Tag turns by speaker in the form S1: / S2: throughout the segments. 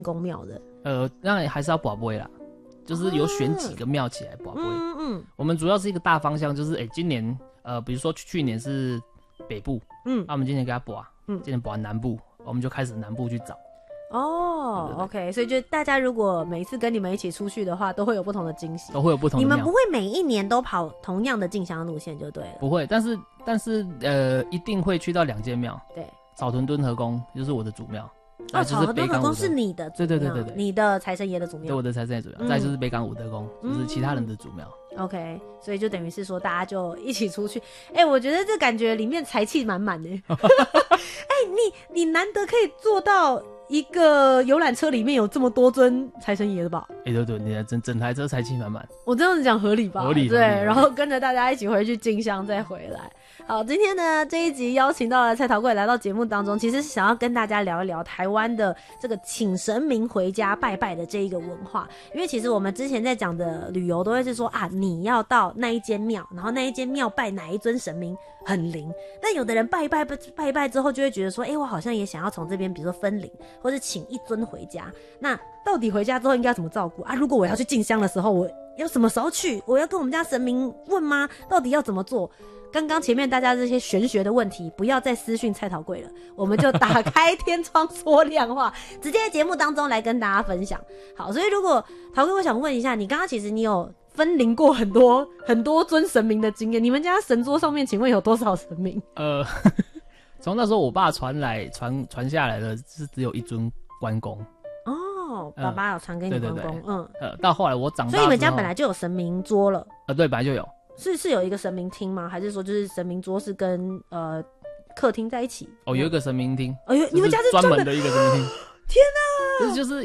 S1: 公庙的？
S2: 那还是要跋杯啦，就是有选几个庙起来跋杯。我们主要是一个大方向，就是今年比如说去年是北部，那我们今年给他跋，今年跋南部，我们就开始南部去找。
S1: 哦 ，OK， 所以就大家如果每一次跟你们一起出去的话，都会有不同的惊喜，
S2: 都会有不同的庙。
S1: 你们不会每一年都跑同样的进香路线就对了。
S2: 不会，但是一定会去到2间庙。
S1: 对，
S2: 草屯敦和宫就是我的主庙。
S1: 哦，草屯敦和宫是你的主庙，
S2: 对，
S1: 你的财神爷的主庙，
S2: 对，我的财神爷主庙。再就是北港武德宫，就是其他人的主庙。
S1: OK， 所以就等于是说大家就一起出去。我觉得这感觉里面财气满满的。你难得可以做到一个游览车里面有这么多尊财神爷的吧？
S2: 对，你的整台车财气满满。
S1: 我这样子讲合理吧？
S2: 合理。
S1: 对，然后跟着大家一起回去进香再回来。好，今天呢这一集邀请到了蔡桃贵来到节目当中，其实是想要跟大家聊一聊台湾的这个请神明回家拜拜的这一个文化。因为其实我们之前在讲的旅游都会是说啊，你要到那一间庙，然后那一间庙拜哪一尊神明很灵。但有的人拜一拜之后就会觉得说，我好像也想要从这边比如说分灵，或是请一尊回家。那到底回家之后应该要怎么照顾啊？如果我要去进香的时候，我要什么时候去？我要跟我们家神明问吗？到底要怎么做？刚刚前面大家这些玄学的问题，不要再私讯蔡桃贵了，我们就打开天窗说亮话，直接在节目当中来跟大家分享。好，所以如果桃贵，我想问一下，你刚刚其实你有分灵过很多尊神明的经验，你们家神桌上面请问有多少神明？
S2: 从那时候我爸传下来的是只有一尊关公。
S1: 哦，爸爸有传给你关公。
S2: 到后来我长大之后，
S1: 所以你们家本来就有神明桌了？
S2: 对，本来就有。是
S1: 有一个神明厅吗？还是说就是神明桌是跟客厅在一起？
S2: 有一个神明厅。
S1: 你们家是
S2: 专门的一个神明厅。
S1: 天
S2: 哪！就是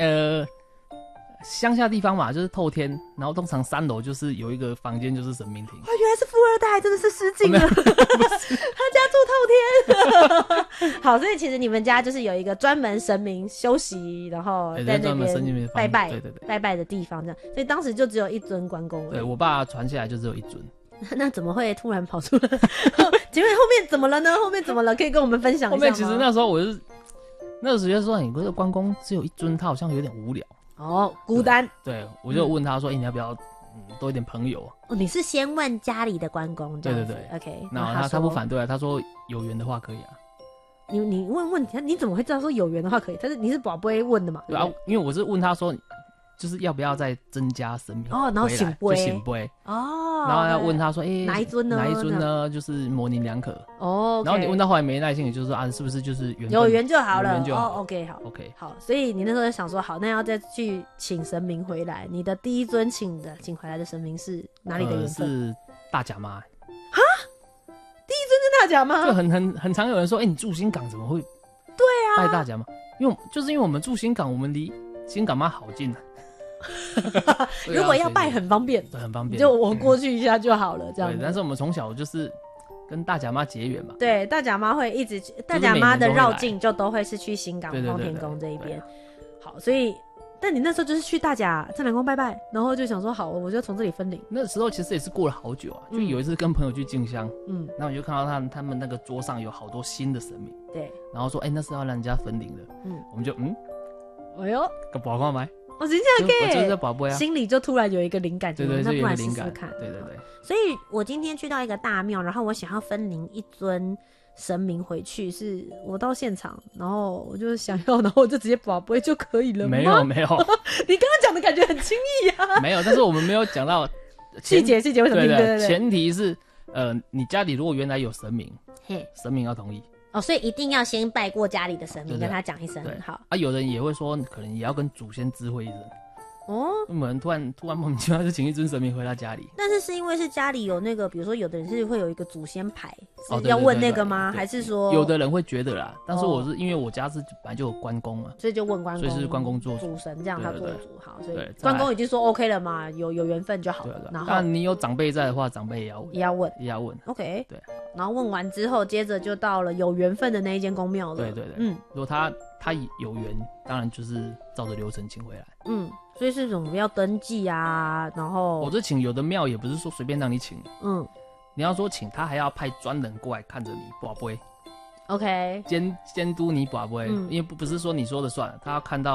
S2: 乡下地方嘛，就是透天，然后通常3楼就是有一个房间就是神明厅。
S1: 哇，原来是富二代，真的是失敬了。他家住透天。好，所以其实你们家就是有一个专门神明休息，然后在那边拜拜，对，拜拜的地方这样。所以当时就只有一尊关公。
S2: 对，我爸传下来就只有一尊。
S1: 那怎么会突然跑出来？请问后面怎么了呢？后面怎么了？可以跟我们分享一下吗？
S2: 后面其实那时候那时候就说，你这个关公只有一尊，他好像有点无聊。
S1: 孤单。
S2: 对，我就问他说，你要不要多一点朋友？
S1: 你是先问家里的关公这样子？对 OK，
S2: 那他不反对啊，他说有缘的话可以啊。
S1: 你问题，你怎么会知道说有缘的话可以？你是宝贝问的嘛？
S2: 对啊，因为我是问他说，就是要不要再增加神明
S1: 然后醒杯，
S2: 然后要问他说，
S1: 哪一尊呢？
S2: 哪一尊呢？就是模棱两可。
S1: 然
S2: 后你问到后来没耐心，也就是说是不是就是
S1: 有缘就好了？
S2: OK，
S1: 好，所以你那时候就想说，好，那要再去请神明回来。你的第一尊请回来的神明是哪里的缘分？
S2: 是大甲妈。
S1: 哈，第一尊是大甲妈？
S2: 就很常有人说，你住新港怎么会？
S1: 对啊，
S2: 拜大甲妈，因为我们住新港，我们离新港妈好近啊。
S1: 如果要拜很方便，
S2: 很方便，
S1: 就我过去一下就好了，这样。
S2: 对，但是我们从小就是跟大甲妈结缘嘛。
S1: 对，大甲妈会一直，大甲妈的绕境就都会是去新港奉天宫这一边。好，所以，但你那时候就是去大甲镇南宫拜拜，然后就想说，好，我就从这里分灵。
S2: 那时候其实也是过了好久啊，就有一次跟朋友去进香，然后我就看到他们那个桌上有好多新的神明，
S1: 对，
S2: 然后说，那是要让人家分灵的，我们就
S1: 哎呦，
S2: 个宝看买。
S1: 真的可以，
S2: 就是这宝贝啊，
S1: 心里就突然有一个灵感，
S2: 对，
S1: 那不然
S2: 试试
S1: 看，
S2: 对。
S1: 所以我今天去到一个大庙，然后我想要分灵一尊神明回去，是我到现场，然后我就想要，然后我就直接宝贝就可以了吗？
S2: 没有，你刚
S1: 刚讲的感觉很轻易啊。
S2: 没有，但是我们没有讲到
S1: 细节为什么？对，
S2: 前提是你家里如果原来有神明，神明要同意。
S1: 所以一定要先拜过家里的神明，跟他讲一声好。
S2: 有人也会说，可能也要跟祖先知会一声。我们突然莫名其妙就请一尊神明回他家里。
S1: 但是因为是家里有那个，比如说有的人是会有一个祖先牌，是要问那个吗？还是说
S2: 有的人会觉得啦？但是我是因为我家是本来就有关公嘛，
S1: 所以就问关公，
S2: 所以是关公做
S1: 主神，这样他做主好。所以关公已经说 OK 了嘛，有缘分就好了。然后
S2: 你有长辈在的话，长辈也要问。
S1: OK，
S2: 对。
S1: 然后问完之后，接着就到了有缘分的那一间公庙了。
S2: 对，如果他有缘，当然就是照着流程请回来。
S1: 所以是什么要登记啊？然后
S2: 我这请有的庙也不是说随便让你请，你要说请他还要派专人过来看着你跋杯
S1: ，OK，
S2: 监督你跋杯，因为不是说你说的算，他要看到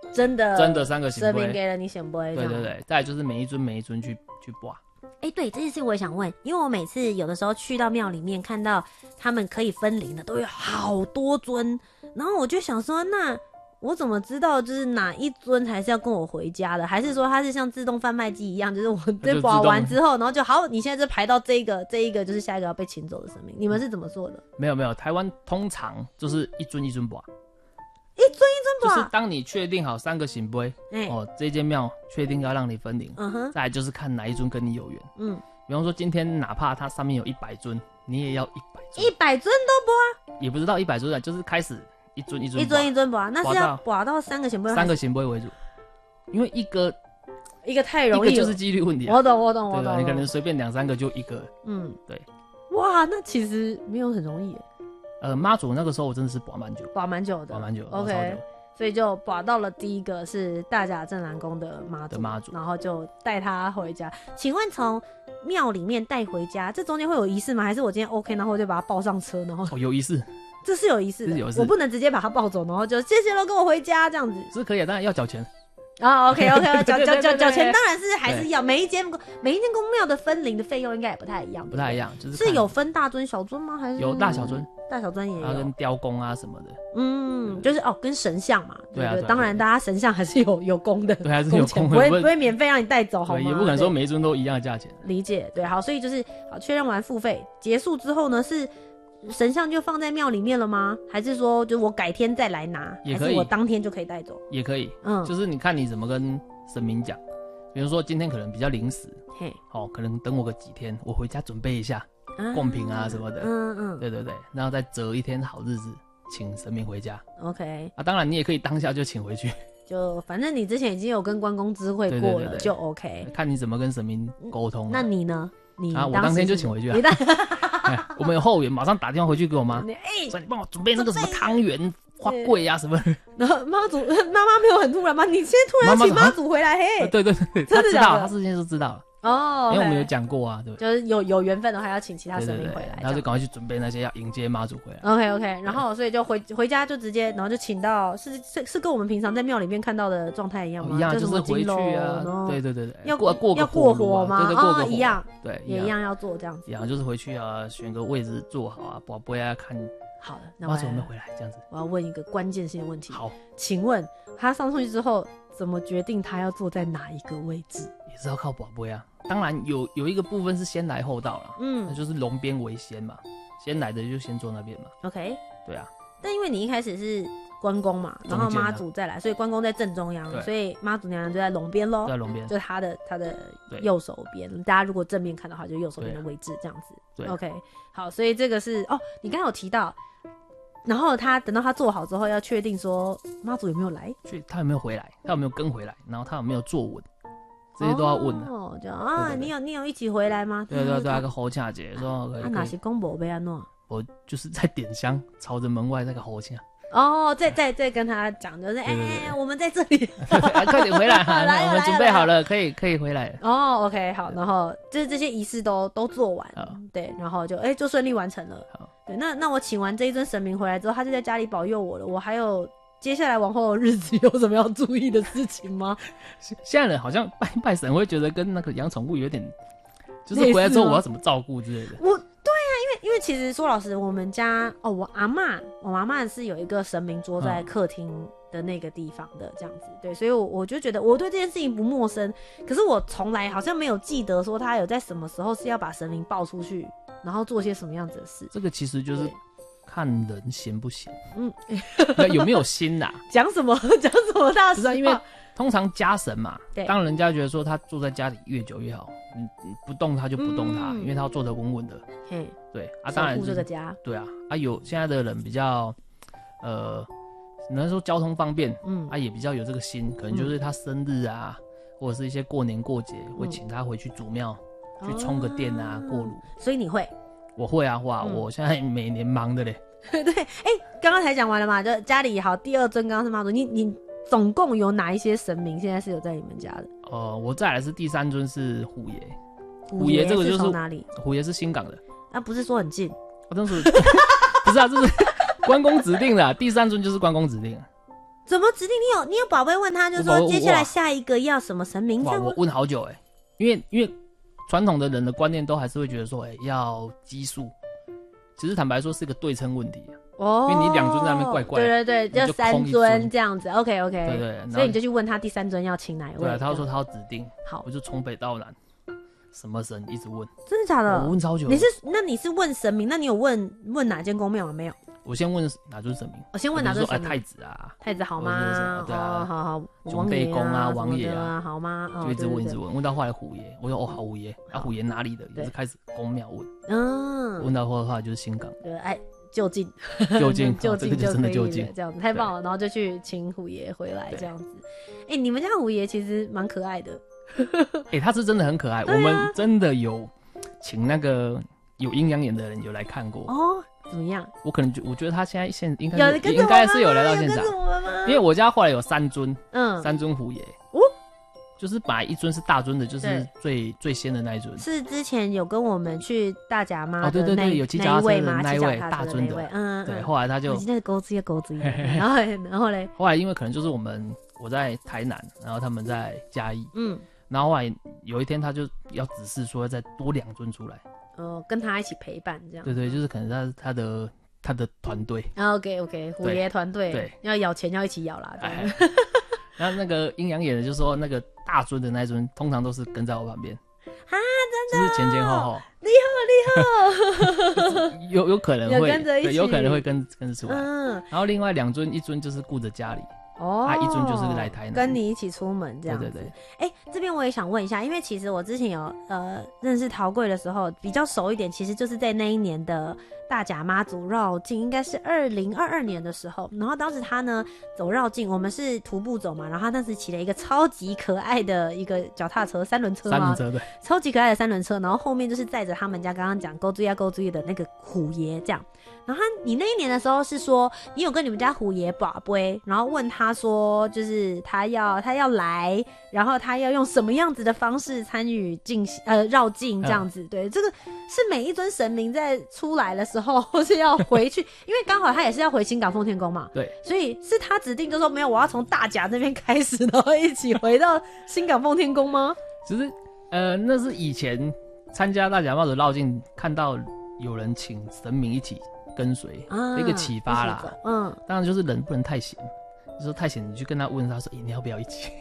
S1: 真的
S2: 3个
S1: 神明给了你显杯，
S2: 对对对，再来就是每一尊去拔。
S1: 对，这件事我也想问，因为我每次有的时候去到庙里面看到他们可以分灵的都有好多尊，然后我就想说，那我怎么知道就是哪一尊才是要跟我回家的？还是说它是像自动贩卖机一样，就是我这拔完之后，然后就好，你现在就排到这一个就是下一个要被请走的神明？你们是怎么做的？
S2: 没有，台湾通常就是一尊拔。
S1: 一尊拔，
S2: 就是当你确定好3个醒杯，这间庙确定要让你分灵，再来就是看哪一尊跟你有缘，比方说今天哪怕它上面有100尊，你也要100尊
S1: ，100尊都拔，
S2: 也不知道100尊的，就是开始一尊拔，
S1: 那是要拔到3个醒杯，3
S2: 个醒杯为主，因为一个
S1: 太容易了，
S2: 一个就是几率问题，
S1: 我懂，
S2: 你可能随便2-3个就一个，对，
S1: 哇，那其实没有很容易耶。
S2: 妈祖那个时候我真的是拔蛮久的
S1: ，OK， 所以就拔到了第一个是大甲镇澜宫的妈祖，然后就带他回家。请问从庙里面带回家，这中间会有仪式吗？还是我今天 OK， 然后我就把他抱上车，然后
S2: 有仪式，
S1: 这是有仪式的，我不能直接把他抱走，然后就谢谢咯，跟我回家这样子
S2: 是可以的，当然要缴钱。
S1: OK， 缴钱当然是还是要，每一间宫庙的分灵的费用应该也不太一样，就是有分大尊小尊吗？还是
S2: 有大小尊？
S1: 大小尊也有，
S2: 跟雕工啊什么的，
S1: 就是跟神像嘛，
S2: 对啊，
S1: 当然大家神像还是有供的，
S2: 对，还是有供
S1: 的，不会免费让你带走，好吗？
S2: 也不可能说每一尊都一样的价钱，
S1: 理解，对，好，所以就是确认完付费结束之后呢，是神像就放在庙里面了吗？还是说就我改天再来拿，
S2: 也可以，
S1: 还是我当天就可以带走？
S2: 也可以，就是你看你怎么跟神明讲，比如说今天可能比较临时，可能等我个几天，我回家准备一下贡品啊什么的，对，然后再择一天好日子请神明回家。
S1: OK，
S2: 当然你也可以当下就请回去，
S1: 就反正你之前已经有跟关公知会过了，就 OK。
S2: 看你怎么跟神明沟通。
S1: 那你呢？
S2: 我当天就请回去了。我们有后援，马上打电话回去给我妈，说你帮我准备那个什么汤圆、花桂啊什么。
S1: 然后妈妈没有很突然吗？你现在突然请妈祖回来，嘿？
S2: 对，他知道，他事先就知道了。因为我们有讲过啊，对，
S1: 就是有缘分的话要请其他神明回来，
S2: 然后就赶快去准备那些要迎接妈祖回来。
S1: OK， 然后所以就回家就直接，然后就请到是跟我们平常在庙里面看到的状态一样吗？
S2: 一样，就是回去啊，对，
S1: 要
S2: 过
S1: 火吗？
S2: 对，
S1: 一样，
S2: 对，
S1: 也一样要做这样子。
S2: 一样就是回去啊，选个位置坐好啊，不要看。
S1: 好的，那
S2: 妈祖有没有回来？这样子，
S1: 我要问一个关键性的问题。
S2: 好，
S1: 请问他上去之后怎么决定他要坐在哪一个位置？
S2: 也是要靠宝贝啊。当然有一个部分是先来后到啦，那就是龙边为先嘛，先来的就先坐那边嘛。
S1: OK，
S2: 对啊。
S1: 但因为你一开始是关公嘛，然后妈祖再来，所以关公在正中央，所以妈祖娘娘就在龙边咯，
S2: 在龙边，
S1: 就他的右手边。大家如果正面看的话，就右手边的位置这样子。
S2: 对
S1: ，OK， 好，所以这个是你刚刚有提到。然后等到他做好之后，要确定说妈祖有没有来，
S2: 他有没有回来，他有没有跟回来，然后他有没有坐稳，这些都要问的。
S1: 对，你有一起回来吗？
S2: 对，那个侯恰姐说可以。
S1: 哪些公伯被安诺？
S2: 我就是在点香，朝着门外那个侯恰。
S1: 再跟他讲，就是我们在这里，
S2: 快点回来哈，我们准备好了，可以回来
S1: 了。OK， 好，然后就是这些仪式都做完，对，然后就顺利完成了。对，那我请完这一尊神明回来之后，他就在家里保佑我了。我还有接下来往后的日子有什么要注意的事情吗？
S2: 现在人好像拜神会觉得跟那个养宠物有点，就是回来之后我要怎么照顾之类的。
S1: 对啊，因为其实说老实，我们家我阿嬷是有一个神明桌在客厅的那个地方的这样子，对，所以我就觉得我对这件事情不陌生，可是我从来好像没有记得说他有在什么时候是要把神明抱出去，然后做些什么样子的事。
S2: 这个其实就是看人闲不闲，有没有心呐？
S1: 讲什么大事？
S2: 因为通常家神嘛，当人家觉得说他坐在家里越久越好，不动他就不动他，因为他要坐得稳稳的。对啊，当然
S1: 守护这个家。
S2: 对啊，有现在的人比较能说交通方便，也比较有这个心，可能就是他生日啊，或者是一些过年过节会请他回去祖庙去充个电啊，过炉。
S1: 所以你会？
S2: 我会啊，哇，我现在每年忙的嘞。
S1: 对，刚刚才讲完了嘛，就家里好，第二尊刚刚是妈祖，你总共有哪一些神明现在是有在你们家的？
S2: 我再来是第三尊是虎爷。
S1: 虎
S2: 爷这个就是
S1: 从哪里？
S2: 虎爷是新港的。
S1: 不是说很近？
S2: 真是不是啊，这是关公指定的，第三尊就是关公指定的。
S1: 怎么指定？你有宝贝问他，就说接下来下一个要什么神明？
S2: 我问好久因为传统的人的观念都还是会觉得说，要奇数。其实坦白说是一个对称问题因为你2尊在那边怪怪
S1: 的，对，就3尊这样子 ，OK，
S2: 对，
S1: 所以你就去问他第3尊要请哪一位？
S2: 对，他说他要指定，
S1: 好，
S2: 我就从北到南，什么神一直问，
S1: 真的假的？
S2: 我问超久。
S1: 你是问神明？那你有问哪间宫庙吗？没有。
S2: 我先问哪尊神明？
S1: 我先问哪尊神明？
S2: 太子啊，
S1: 太子好吗？
S2: 对啊，
S1: 好，
S2: 熊背公啊，王爷啊，
S1: 好吗？
S2: 就一直问到后来虎爷，我说好虎爷，虎爷哪里的？也是开始宫庙问，问到后来就是新港，
S1: 对，就近，
S2: 这个就真的就近，
S1: 这样子太棒了。然后就去请虎爷回来这样子。你们家虎爷其实蛮可爱的。
S2: 他是真的很可爱。我们真的有请那个有阴阳眼的人有来看过
S1: 哦。怎么样？
S2: 我觉得他现在应该是有来到现场，因为我家后来有3尊，3尊虎爷就是本来1尊是大尊的，就是最先的那一尊，是
S1: 之前有跟我们去大甲妈的
S2: 对，有骑脚踏车的那一位
S1: 大
S2: 尊的，对，后来他就
S1: 那个钩子然后嘞，
S2: 后来因为可能就是我在台南，然后他们在嘉义，然后后来有一天他就要指示说要再多2尊出来。
S1: 跟他一起陪伴这样。
S2: 对，就是可能他的团队。
S1: OK， 虎爷团队，
S2: 对，
S1: 要咬钱要一起咬啦。
S2: 然后那个阴阳眼的就说，那个大尊的那尊通常都是跟在我旁边
S1: 啊，真
S2: 的，就是前后，
S1: 厉害，
S2: 有可能会
S1: 跟着一起，
S2: 有可能会跟着出来。然后另外2尊，1尊就是顾着家里。1尊就是来台南
S1: 跟你一起出门这样子。对，这边我也想问一下，因为其实我之前有认识陶贵的时候比较熟一点，其实就是在那一年的大甲妈祖绕境，应该是2022年的时候。然后当时他呢走绕境，我们是徒步走嘛，然后他当时骑了一个超级可爱的一个脚踏车，3轮车嘛，
S2: 对，
S1: 超级可爱的3轮车，然后后面就是载着他们家刚刚讲勾追的那个虎爷这样。然后你那一年的时候是说，你有跟你们家虎爷拔杯，然后问他说，就是他要来，然后他要用什么样子的方式参与绕境这样子。对，这个是每一尊神明在出来的时候是要回去，因为刚好他也是要回新港奉天宫嘛。
S2: 对，
S1: 所以是他指定就说没有，我要从大甲那边开始，然后一起回到新港奉天宫吗？
S2: 其实那是以前参加大甲妈祖绕境看到有人请神明一起跟随一个启发啦。当然就是人不能太闲，就说太闲你去跟他问他说，你要不要一起？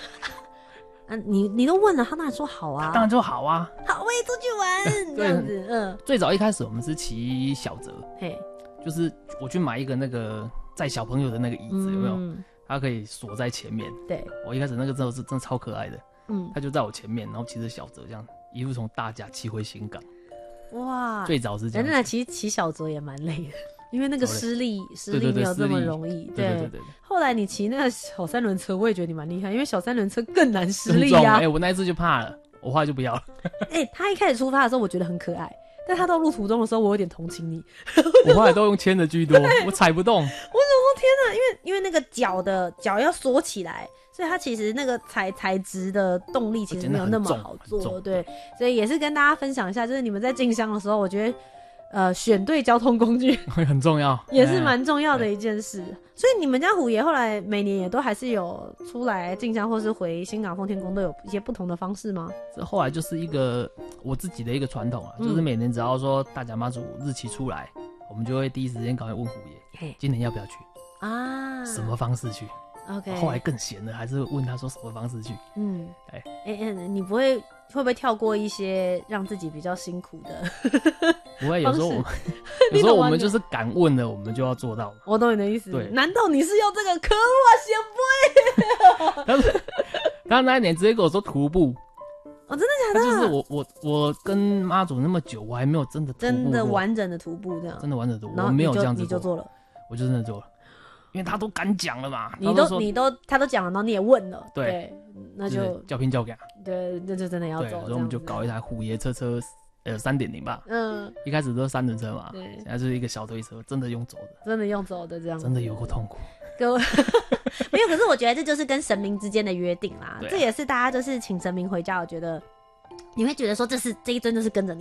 S1: 你都问了，他当然说好啊。
S2: 当然说好啊，
S1: 好，我也出去玩这样子。
S2: 最早一开始我们是骑小折，就是我去买一个那个载小朋友的那个椅子，有没有？它可以锁在前面。对，我一开始那个真的超可爱的。他就在我前面，然后骑着小折这样一路从大甲骑回新港。哇，最早是这样。那骑小折也蛮累的，因为那个施力没有这么容易。对。后来你骑那个小3轮车，我也觉得你蛮厉害，因为小3轮车更难施力啊。 我那一次就怕了，我后来就不要了。
S1: 他一开始出发的时候我觉得很可爱，但他到路途中的时候我有点同情你。
S2: 我后来都用牵的居多，我踩不动。我
S1: 怎么说天哪？因为那个脚要缩起来。所以它其实那个材质的动力其实没有那么好做，对，所以也是跟大家分享一下，就是你们在进香的时候，我觉得选对交通工具
S2: 很重要，
S1: 也是蛮重要的一件事。所以你们家虎爷后来每年也都还是有出来进香，或是回新港奉天宫，都有一些不同的方式吗？
S2: 这后来就是一个我自己的一个传统啊，就是每年只要说大甲妈祖日期出来，我们就会第一时间赶快问虎爷，今年要不要去啊？什么方式去？OK， 后来更闲了，还是问他说什么方式去。
S1: 你会不会跳过一些让自己比较辛苦的？
S2: 不会，有时候我们就是敢问的，我们就要做到。
S1: 我懂你的意思。
S2: 对，
S1: 难道你是要这个？可恶啊，先
S2: 辈！他那一年直接跟我说徒步。
S1: 真的假的？
S2: 就是我跟妈祖那么久，我还没有真的
S1: 完整的徒步这样。
S2: 真的完整的徒步，我没有这样子做。
S1: 你就做了，
S2: 我就真的做了。因为他都敢讲了嘛，
S1: 他都讲了，然后你也问了，
S2: 对，
S1: 那就
S2: 叫拼叫赶，
S1: 对，那就真的要走。
S2: 所以我们就搞一台虎爷车3.0吧，一开始都是3轮车嘛，现在就是一个小推车，真的用走的这样，真的有够痛苦。
S1: 各位没有，可是我觉得这就是跟神明之间的约定啦，这也是大家就是请神明回家，我觉得你会觉得说这一尊就是跟着你的。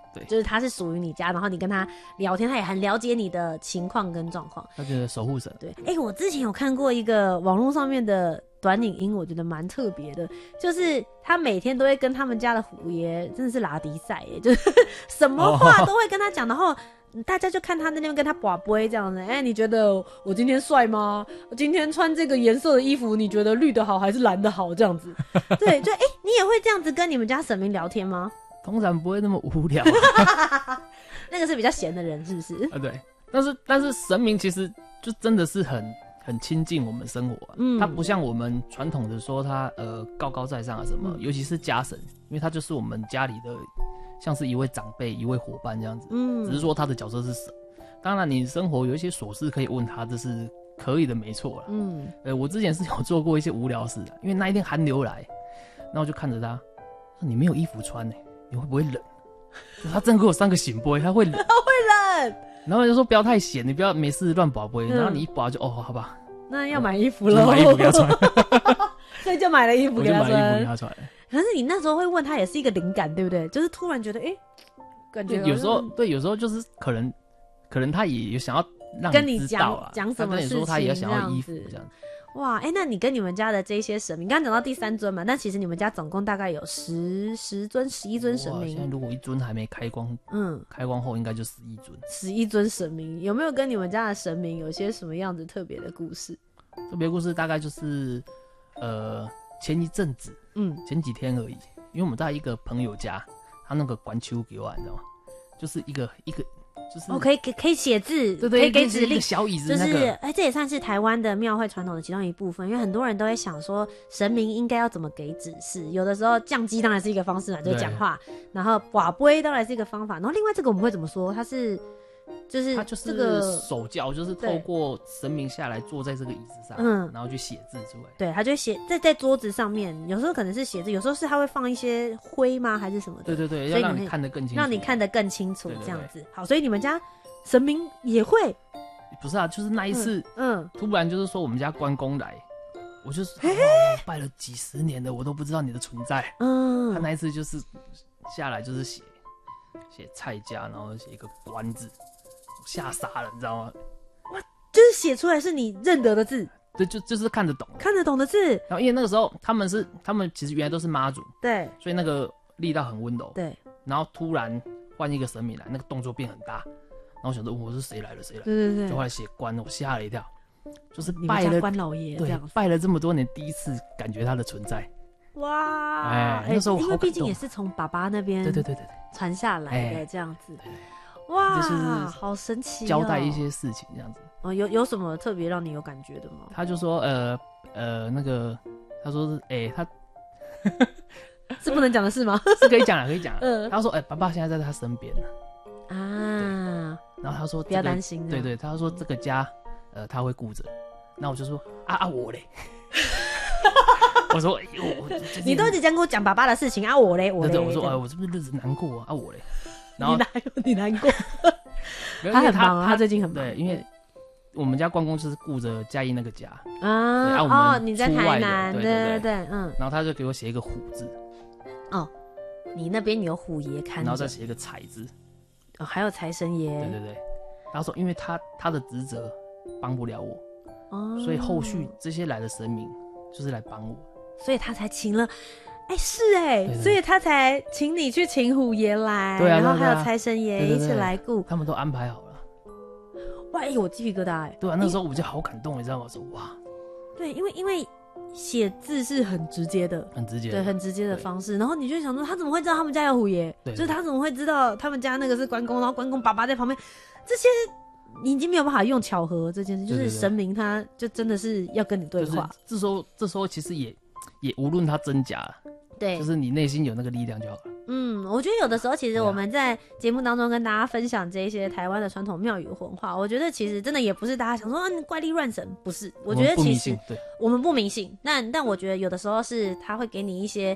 S2: 对，
S1: 就是他是属于你家，然后你跟他聊天，他也很了解你的情况跟状况。
S2: 他觉得守护神。
S1: 对，我之前有看过一个网络上面的短影音，我觉得蛮特别的，就是他每天都会跟他们家的虎爷真的是拉迪赛耶，就是什么话都会跟他讲，然后大家就看他那边跟他拔杯这样子。你觉得我今天帅吗？我今天穿这个颜色的衣服，你觉得绿的好还是蓝的好？这样子，对，就你也会这样子跟你们家神明聊天吗？
S2: 通常不会那么无聊。
S1: 那个是比较闲的人，是不是？
S2: 对，但是神明其实就真的是很亲近我们生活他不像我们传统的说他高高在上啊什么，尤其是家神，因为他就是我们家里的像是一位长辈一位伙伴这样子，只是说他的角色是神。当然你生活有一些琐事可以问他，这是可以的，没错啦。我之前是有做过一些无聊事因为那一天寒流来，然后我就看着他说你没有衣服穿你会不会冷？他真的给我3个醒杯，他会冷，然后就说不要太闲，你不要没事乱拔杯，然后你一拔就好吧，
S1: 那要买衣服了，
S2: 买衣服给他穿，
S1: 所以就买了衣服给他穿。
S2: 我就买衣服给他穿。
S1: 可是你那时候会问他，也是一个灵感，对不对？就是突然觉得，感觉
S2: 有时候有时候就是可能他也有想要让
S1: 跟你
S2: 知道
S1: 讲什么事情，
S2: 他跟你说他也想要衣服这样子。
S1: 哇，那你跟你们家的这些神明，刚刚讲到第3尊嘛，但其实你们家总共大概有10尊、11尊神明。
S2: 现在如果1尊还没开光，开光后应该就11尊。
S1: 11尊神明，有没有跟你们家的神明有些什么样子特别的故事？
S2: 特别故事大概就是前一阵子，前几天而已，因为我们在一个朋友家，他那个关秋给我，你知道吗？就是一个就是
S1: 可以写字，
S2: 对，
S1: 可以给指令，
S2: 小椅子，
S1: 就是这也算是台湾的庙会传统的其中一部分，因为很多人都会想说神明应该要怎么给指示，有的时候降鸡当然是一个方式嘛，就是讲话，然后拔杯当然是一个方法，然后另外这个我们会怎么说？它就是这个
S2: 手教，就是透过神明下来坐在这个椅子上，然后去写字出来。
S1: 对，他就写在桌子上面，有时候可能是写字，有时候是他会放一些灰吗，还是什么的？
S2: 对，要让你看得更清楚，
S1: 让你看得更清楚，这样子。好，所以你们家神明也会？
S2: 不是啊，就是那一次，突然就是说我们家关公来，我就是我拜了几10年的，我都不知道你的存在。他那一次就是下来就是写蔡家，然后写一个关字。吓傻了，你知道吗？
S1: 哇，就是写出来是你认得的字，
S2: 对，就是看得懂
S1: 的字。
S2: 然后因为那个时候他们其实原来都是妈祖，
S1: 对，
S2: 所以那个力道很温柔，
S1: 对。
S2: 然后突然换一个神明来，那个动作变很大，然后我想说我是谁来了，
S1: 对，
S2: 就后来写关，我吓了一跳，就是
S1: 拜了关老爷，
S2: 对，拜了这么多年，第一次感觉他的存在。
S1: 哇，
S2: 那时候因
S1: 为毕竟也是从爸爸那边
S2: 对
S1: 传下来的这样子。哇，
S2: 就是
S1: 好神奇
S2: 交代一些事情这样子。
S1: 有什么特别让你有感觉的吗？
S2: 他就说那个他说是他
S1: 是不能讲的事吗？
S2: 是可以讲了，可以讲了。他说爸爸现在在他身边
S1: 啊，
S2: 然后他说
S1: 不要担心，
S2: 对，他说这个家他会顾着。那我就说我嘞。我说
S1: 你都一直这样跟我讲爸爸的事情我嘞，
S2: 对，我说我是不是日子难过我嘞？然后
S1: 你难过？他很忙他最近很忙。
S2: 对，因为我们家关公就是顾着嘉义那个家
S1: 你在台南，对，
S2: 然后他就给我写一个虎字。
S1: 你那边有虎爷看着，
S2: 然后再写一个财字。
S1: 还有财神爷。
S2: 对。他说，因为他的职责帮不了我，所以后续这些来的神明就是来帮我，
S1: 所以他才请了。所以他才请你去请虎爷来，
S2: 对
S1: 然后还有财神爷一起来顾，
S2: 他们都安排好了。
S1: 哇，我鸡皮疙瘩
S2: 对啊，那时候我就好感动，你知道吗？说哇，
S1: 对，因为写字是很直接的，对，很直接的方式。然后你就想说，他怎么会知道他们家有虎爷？就是他怎么会知道他们家那个是关公？然后关公爸爸在旁边，这些你已经没有办法用巧合这件事，就是神明他就真的是要跟你对话。
S2: 这时候其实也无论他真假了。
S1: 对，
S2: 就是你内心有那个力量就好了。
S1: 我觉得有的时候，其实我们在节目当中跟大家分享这些台湾的传统庙宇文化，我觉得其实真的也不是大家想说怪力乱神，不是。我觉得其实我们不迷信，但我觉得有的时候是他会给你一些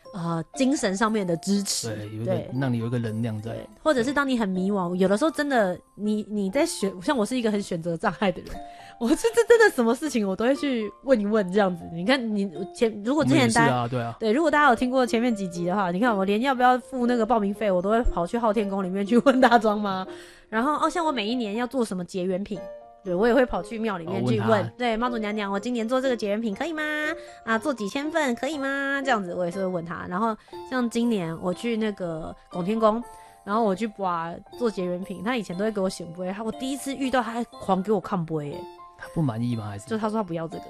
S1: 精神上面的支持，
S2: 对，让你有一个能量在，
S1: 或者是当你很迷惘，有的时候真的你在像我是一个很选择障碍的人，我是真的什么事情我都会去问一问这样子。你看如果之前大家对，如果大家有听过前面几集的话，你看我连要不要付那个报名费，我都会跑去昊天宫里面去问大庄妈，然后像我每一年要做什么结缘品。对，我也会跑去庙里面去问，对妈祖娘娘，我今年做这个结缘品可以吗？做几千份可以吗？这样子我也是会问他。然后像今年我去那个拱天宫，然后我去做结缘品，他以前都会给我显杯，我第一次遇到他还狂给我看杯耶。
S2: 他不满意吗？还是
S1: 就他说他不要这个，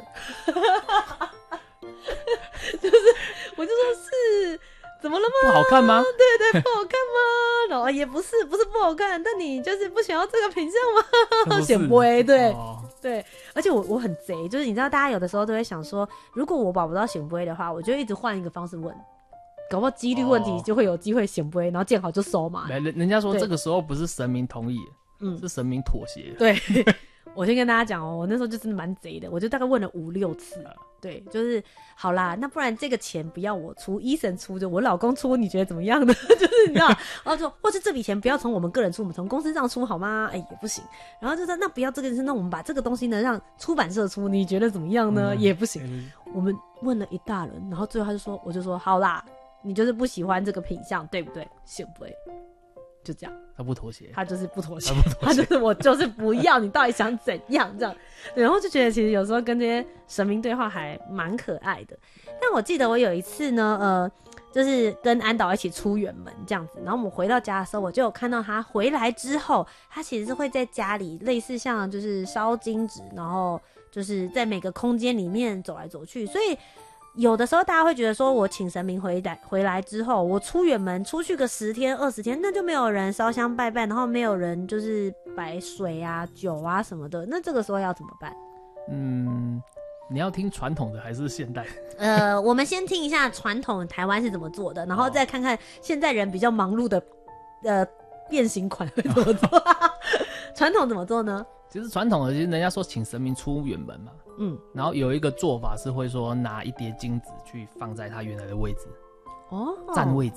S1: 就是我就说是。怎么了吗？
S2: 不好看吗？
S1: 对，不好看吗？然后也不是不好看，但你就是不想要这个品相吗？显杯，对、对，而且我很贼，就是你知道，大家有的时候都会想说，如果我保不到显杯的话，我就一直换一个方式问，搞不好几率问题就会有机会显杯，然后见好就收嘛。
S2: 人家说这个时候不是神明同意，是神明妥协。
S1: 对。我先跟大家讲我那时候就真的蛮贼的，我就大概问了5-6次，对，就是好啦，那不然这个钱不要我出，医生出，就我老公出，你觉得怎么样呢？就是你知道，然后说或是这笔钱不要从我们个人出，我们从公司上出好吗？也不行。然后就说那不要这个事，那我们把这个东西呢让出版社出，你觉得怎么样呢？也不行。我们问了一大轮，然后最后我就说好啦，你就是不喜欢这个品相，对不对？行不对？就这样，
S2: 他不妥协，
S1: 他就是不妥协，他就是我就是不要，你到底想怎样这样？对，然后就觉得其实有时候跟这些神明对话还蛮可爱的。但我记得我有一次呢，就是跟安导一起出远门这样子，然后我们回到家的时候，我就有看到他回来之后，他其实是会在家里类似像就是烧金纸，然后就是在每个空间里面走来走去，所以。有的时候大家会觉得说我请神明回来之后，我出远门出去个10天20天，那就没有人烧香拜拜，然后没有人就是摆水啊酒啊什么的，那这个时候要怎么办？
S2: 你要听传统的还是现代？
S1: 我们先听一下传统台湾是怎么做的，然后再看看现在人比较忙碌的变形款会怎么做。传统怎么做呢？
S2: 其实传统的，其实人家说请神明出远门嘛，然后有一个做法是会说拿一叠金子去放在他原来的位置，占位置。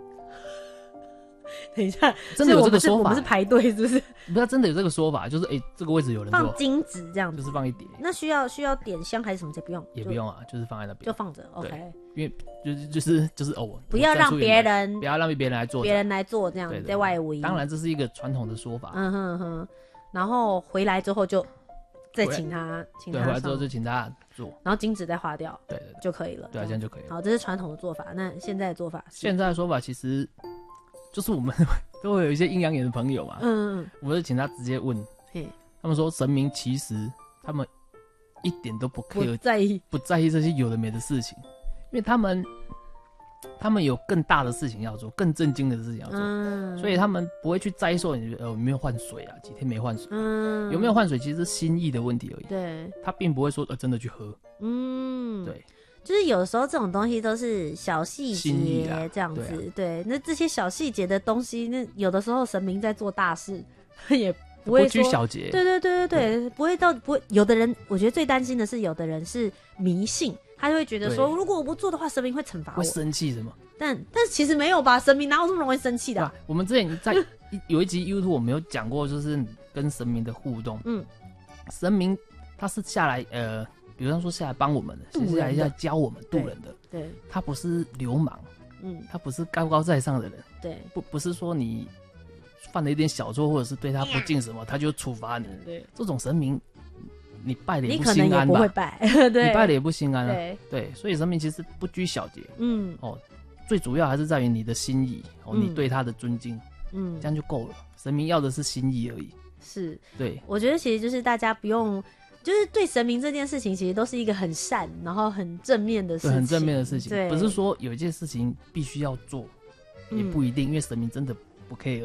S2: 等一下，真的有这个说法？我们是排队是不是？ 不是，真的有这个说法，就是这个位置有人坐，
S1: 放金子这样子，
S2: 就是放一叠。
S1: 那需要点香还是什么？不用，
S2: 也不用啊，就是放在那边，
S1: 就放着。OK，
S2: 因为就是
S1: 不要让别人
S2: 来做，
S1: 别人来做这样，在外围。
S2: 当然这是一个传统的说法。
S1: 然后回来之后就再请他
S2: 对，回来之后就请他做，
S1: 然后金纸再划掉，
S2: 对
S1: 就可以了。
S2: 对，这样就可以了。
S1: 好，这是传统的做法。那现在的做法是？
S2: 现在的说法其实就是我们都会有一些阴阳眼的朋友嘛，我们就请他直接问，他们说神明其实他们一点都不 care， 不在意这些有的没的事情，因为他们有更大的事情要做，更震惊的事情要做，所以他们不会去在意说你有没有换水啊，几天没换水，有没有换水其实是心意的问题而已。对，他并不会说真的去喝。对，
S1: 就是有时候这种东西都是小细节这样子。对，那这些小细节的东西，那有的时候神明在做大事，也不会
S2: 拘小节。
S1: 对，不会有的人，我觉得最担心的是有的人是迷信。他就会觉得说，如果我不做的话，神明会惩罚我，
S2: 会生气什么？
S1: 但其实没有吧，神明哪有这么容易生气的？
S2: 我们之前在有一集 YouTube 我们有讲过，就是跟神明的互动。神明他是下来比如说下来帮我们的，是下来教我们渡人的。对，他不是流氓，他不是高高在上的人。对，不是说你犯了一点小错，或者是对他不敬什么，他就处罚你。对，这种神明。你拜的也不心安吧？你可能也不会拜，对，你拜的也不心安啊。对，所以神明其实不拘小节，最主要还是在于你的心意，你对他的尊敬，这样就够了。神明要的是心意而已。是，对，我觉得其实就是大家不用，就是对神明这件事情，其实都是一个很善，然后很正面的事情，很正面的事情，不是说有一件事情必须要做，也不一定，因为神明真的不 care。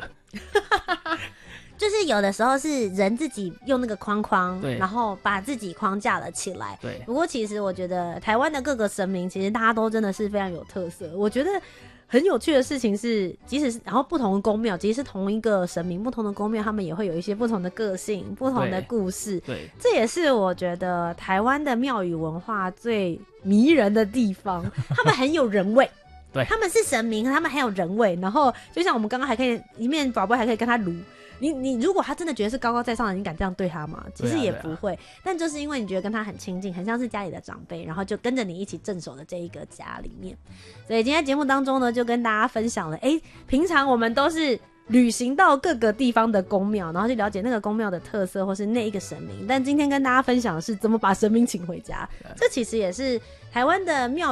S2: 就是有的时候是人自己用那个框框，然后把自己框架了起来。对。不过其实我觉得台湾的各个神明，其实大家都真的是非常有特色。我觉得很有趣的事情是，即使是然后不同的宫庙，即使是同一个神明，不同的宫庙，他们也会有一些不同的个性、不同的故事。对。这也是我觉得台湾的庙宇文化最迷人的地方，他们很有人味。 对，
S1: 他们是神明，他们还有人味，然后就像我们刚刚还可以一面宝贝还可以跟他撸。你如果他真的觉得是高高在上的，你敢这样对他吗？其实也不会，但就是因为你觉得跟他很亲近，很像是家里的长辈，然后就跟着你一起镇守的这一个家里面。所以今天节目当中呢，就跟大家分享了，平常我们都是旅行到各个地方的宫庙，然后去了解那个宫庙的特色或是那一个神明，但今天跟大家分享的是怎么把神明请回家。这其实也是台湾的庙